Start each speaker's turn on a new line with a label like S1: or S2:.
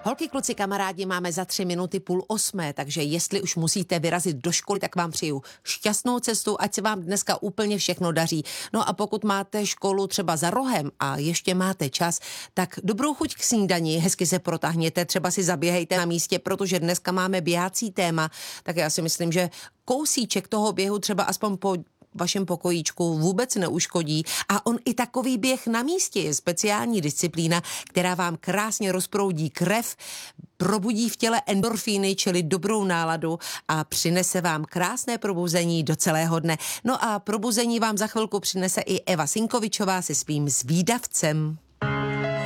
S1: Holky, kluci, kamarádi, máme za 3 minuty 7:30, takže jestli už musíte vyrazit do školy, tak vám přeju šťastnou cestu, ať se vám dneska úplně všechno daří. No a pokud máte školu třeba za rohem a ještě máte čas, tak dobrou chuť k snídani, hezky se protáhněte, třeba si zaběhejte na místě, protože dneska máme běhací téma, tak já si myslím, že kousíček toho běhu třeba aspoň po vašem pokojíčku vůbec neuškodí a on i takový běh na místě je speciální disciplína, která vám krásně rozproudí krev, probudí v těle endorfíny, čili dobrou náladu a přinese vám krásné probuzení do celého dne. No a probuzení vám za chvilku přinese i Eva Sinkovičová se svým zvídavcem.